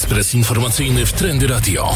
Ekspres informacyjny w Trendy Radio.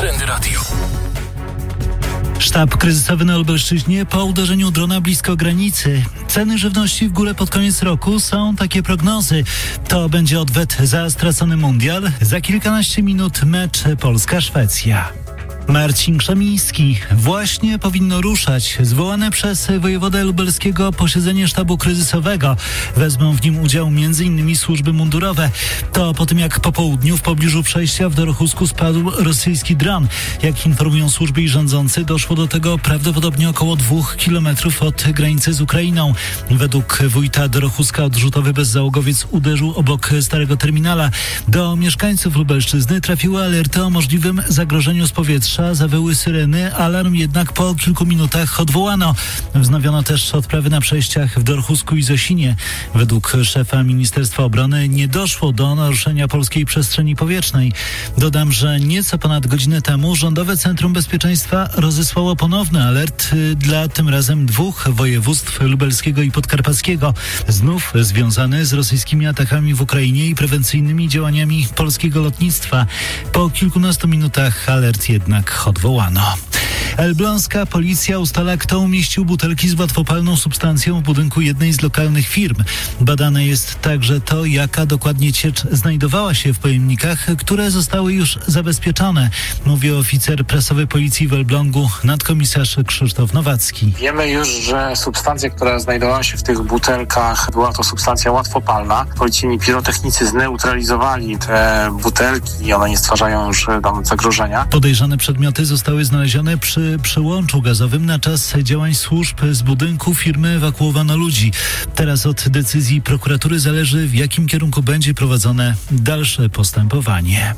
Sztab kryzysowy na Lubelszczyźnie po uderzeniu drona blisko granicy. Ceny żywności w górę pod koniec roku, są takie prognozy. To będzie odwet za stracony mundial. Za kilkanaście minut mecz Polska-Szwecja. Marcin Krzemiński. Właśnie powinno ruszać zwołane przez wojewodę lubelskiego posiedzenie sztabu kryzysowego. Wezmą w nim udział m.in. służby mundurowe. To po tym, jak po południu w pobliżu przejścia w Dorochusku spadł rosyjski dron. Jak informują służby i rządzący, doszło do tego prawdopodobnie około 2 kilometrów od granicy z Ukrainą. Według wójta Dorochuska odrzutowy bezzałogowiec uderzył obok starego terminala. Do mieszkańców Lubelszczyzny trafiły alerty o możliwym zagrożeniu z powietrza. Zawyły syreny, alarm jednak po kilku minutach odwołano. Wznowiono też odprawy na przejściach w Dorochusku i Zosinie. Według szefa Ministerstwa Obrony nie doszło do naruszenia polskiej przestrzeni powietrznej. Dodam, że nieco ponad godzinę temu Rządowe Centrum Bezpieczeństwa rozesłało ponowny alert dla tym razem 2 województw lubelskiego i podkarpackiego. Znów związany z rosyjskimi atakami w Ukrainie i prewencyjnymi działaniami polskiego lotnictwa. Po kilkunastu minutach alert jednak odwołano. Elbląska policja ustala, kto umieścił butelki z łatwopalną substancją w budynku jednej z lokalnych firm. Badane jest także to, jaka dokładnie ciecz znajdowała się w pojemnikach, które zostały już zabezpieczone, mówi oficer prasowy policji w Elblągu, nadkomisarz Krzysztof Nowacki. Wiemy już, że substancja, która znajdowała się w tych butelkach, była to substancja łatwopalna. Policyjni pirotechnicy zneutralizowali te butelki i one nie stwarzają już tam zagrożenia. Podejrzane przedmioty zostały znalezione przy przełączu gazowym. Na czas działań służb z budynku firmy ewakuowano ludzi. Teraz od decyzji prokuratury zależy, w jakim kierunku będzie prowadzone dalsze postępowanie.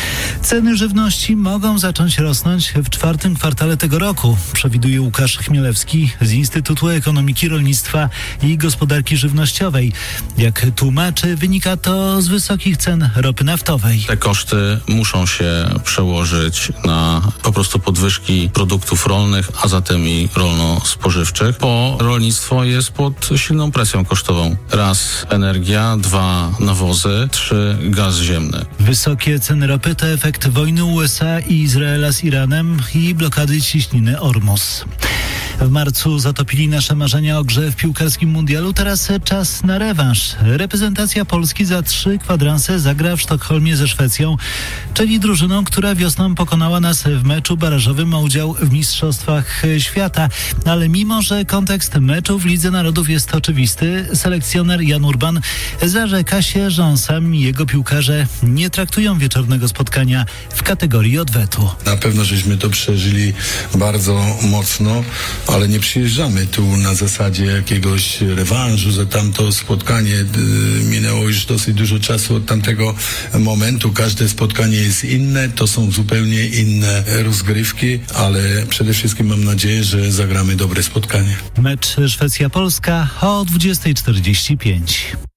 Ceny żywności mogą zacząć rosnąć w 4. kwartale tego roku, przewiduje Łukasz Chmielewski z Instytutu Ekonomiki Rolnictwa i Gospodarki Żywnościowej. Jak tłumaczy, wynika to z wysokich cen ropy naftowej. Te koszty muszą się przełożyć na po prostu podwyżki produktów rolnych, a zatem i rolno-spożywczych, bo rolnictwo jest pod silną presją kosztową. Raz energia, 2 nawozy, 3 gaz ziemny. Wysokie ceny ropy to efekt wojny USA i Izraela z Iranem i blokady ciśniny Ormus. W marcu zatopili nasze marzenia o grze w piłkarskim mundialu. Teraz czas na rewanż. Reprezentacja Polski za 3 kwadranse zagra w Sztokholmie ze Szwecją, czyli drużyną, która wiosną pokonała nas w meczu barażowym o udział w Mistrzostwach Świata. Ale mimo, że kontekst meczu w Lidze Narodów jest oczywisty, selekcjoner Jan Urban zarzeka się, że on sam i jego piłkarze nie traktują wieczornego spotkania w kategorii odwetu. Na pewno żeśmy to przeżyli bardzo mocno, ale nie przyjeżdżamy tu na zasadzie jakiegoś rewanżu za tamto spotkanie. Minęło już dosyć dużo czasu od tamtego momentu. Każde spotkanie jest inne, to są zupełnie inne rozgrywki, ale przede wszystkim mam nadzieję, że zagramy dobre spotkanie. Mecz Szwecja-Polska o 20:45.